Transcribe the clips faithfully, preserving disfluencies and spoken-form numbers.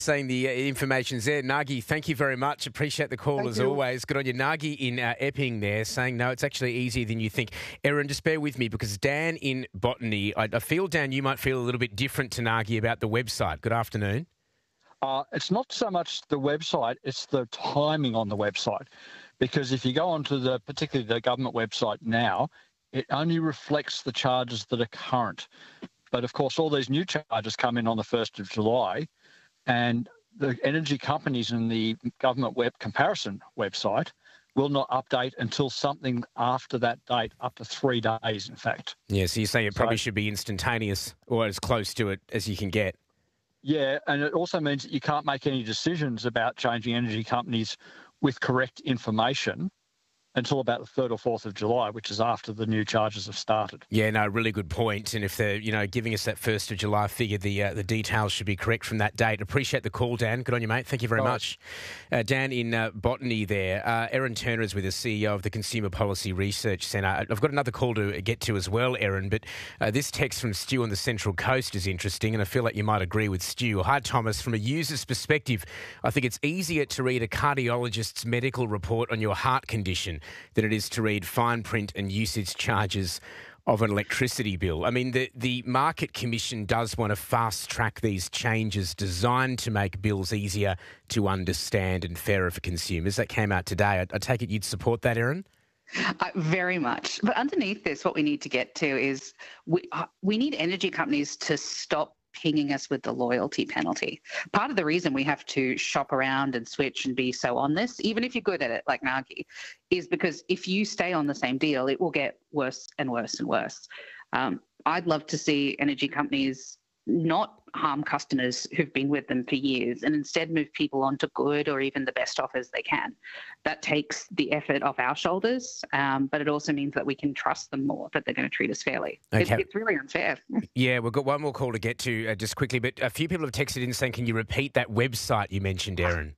Saying the uh, information's there. Nagi, thank you very much. Appreciate the call Thank as you. always. Good on you. Nagi in uh, Epping there saying, no, it's actually easier than you think. Erin, just bear with me because Dan in Botany, I, I feel, Dan, you might feel a little bit different to Nagi about the website. Good afternoon. Uh, it's not so much the website, it's the timing on the website. Because if you go onto the, particularly the government website now, it only reflects the charges that are current. But of course, all these new charges come in on the first of July, and the energy companies in the government web comparison website will not update until something after that date, up to three days, in fact. Yeah, so you're saying it probably So- should be instantaneous or as close to it as you can get. Yeah, and it also means that you can't make any decisions about changing energy companies with correct information until about the third or fourth of July, which is after the new charges have started. Yeah, no, really good point. And if they're, you know, giving us that first of July figure, the uh, the details should be correct from that date. Appreciate the call, Dan. Good on you, mate. Thank you very All right. much. Uh, Dan in uh, Botany there. Uh, Erin Turner is with us, C E O of the Consumer Policy Research Centre. I've got another call to get to as well, Erin, but uh, this text from Stu on the Central Coast is interesting, and I feel like you might agree with Stu. Hi, Thomas. From a user's perspective, I think it's easier to read a cardiologist's medical report on your heart condition than it is to read fine print and usage charges of an electricity bill. I mean, the, the Market Commission does want to fast-track these changes designed to make bills easier to understand and fairer for consumers. That came out today. I, I take it you'd support that, Erin? Uh, very much. But underneath this, what we need to get to is we, uh, we need energy companies to stop pinging us with the loyalty penalty. Part of the reason we have to shop around and switch and be so on this, even if you're good at it, like Nagi, is because if you stay on the same deal, it will get worse and worse and worse. Um, I'd love to see energy companies not harm customers who've been with them for years and instead move people onto good or even the best offers they can. That takes the effort off our shoulders, um, but it also means that we can trust them more, that they're going to treat us fairly. Okay. It, it's really unfair. Yeah, we've got one more call to get to uh, just quickly, but a few people have texted in saying, can you repeat that website you mentioned, Erin?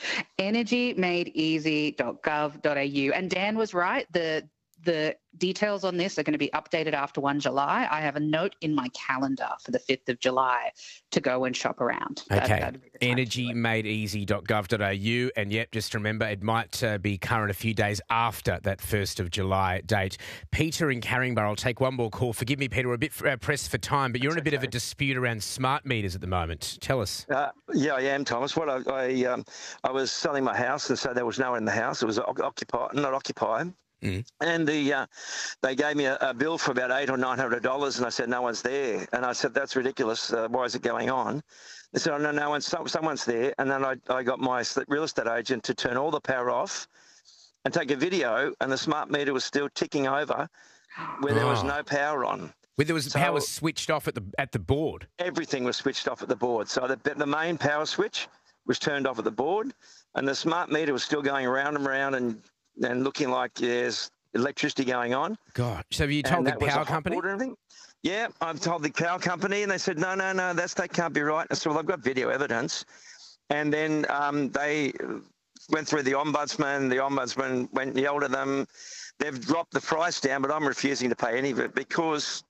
energy made easy dot gov dot a u. And Dan was right. The The details on this are going to be updated after the first of July. I have a note in my calendar for the fifth of July to go and shop around. That- Okay, that'd be the time to do energy it. made easy dot gov dot a u. And yep, just remember, it might uh, be current a few days after that first of July date. Peter in Carringborough, I'll take one more call. Forgive me, Peter, we're a bit uh, pressed for time, but you're in a bit of a dispute around smart meters at the moment. Tell us. Uh, yeah, I am, Thomas. What I I, um, I was selling my house, and so there was no one in the house. It was occupied, not occupied. Mm. And the uh, they gave me a, a bill for about eight or nine hundred dollars, and I said no one's there. And I said that's ridiculous. Uh, why is it going on? They said oh no, no one's some, someone's there. And then I I got my real estate agent to turn all the power off and take a video, and the smart meter was still ticking over where there was Oh. no power on. Where there was So- power switched off at the at the board. Everything was switched off at the board. So the, the main power switch was turned off at the board, and the smart meter was still going around and around and, and looking like there's electricity going on. God, so have you And told the that was a power hot company? board and everything. Yeah, I've told the power company, and they said, no, no, no, that's that can't be right. I said, well, I've got video evidence. And then um, they went through the ombudsman. The ombudsman went and yelled at them. They've dropped the price down, but I'm refusing to pay any of it because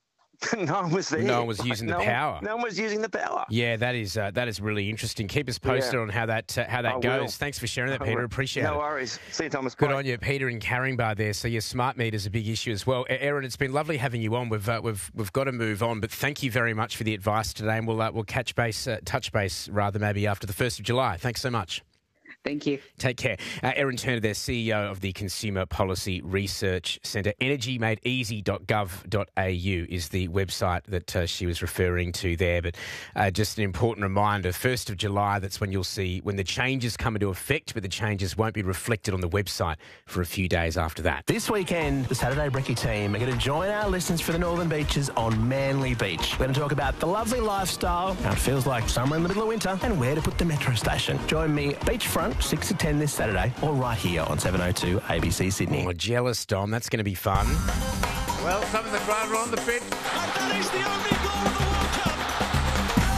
no one was there. No one was using the no one- power. No one was using the power. Yeah, that is uh, that is really interesting. Keep us posted Yeah. on how that uh, how that I goes. will. Thanks for sharing that, I Peter. will. Appreciate no it. worries. See you, Thomas. Good Bye. on you, Peter in Carringbar there. So your smart meter is a big issue as well. E- Erin, it's been lovely having you on. We've uh, we've we've got to move on, but thank you very much for the advice today, and we'll uh, we'll catch base, uh, touch base rather maybe after the first of July. Thanks so much. Thank you. Take care. Uh, Erin Turner, their C E O of the Consumer Policy Research Centre. energy made easy dot gov dot a u is the website that uh, she was referring to there. But uh, just an important reminder, first of July, that's when you'll see when the changes come into effect, but the changes won't be reflected on the website for a few days after that. This weekend, the Saturday Brekkie team are going to join our listeners for the Northern Beaches on Manly Beach. We're going to talk about the lovely lifestyle, how it feels like summer in the middle of winter, and where to put the metro station. Join me beachfront, six to ten this Saturday, or right here on seven oh two A B C Sydney. Oh, jealous, Dom. That's going to be fun. Well, some of the crowd are on the pitch. And that is the only goal of the World Cup.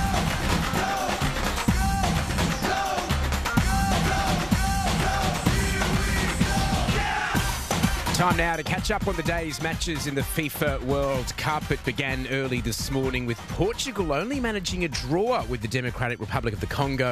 Time now to catch up on the day's matches in the FIFA World Cup. It began early this morning with Portugal only managing a draw with the Democratic Republic of the Congo.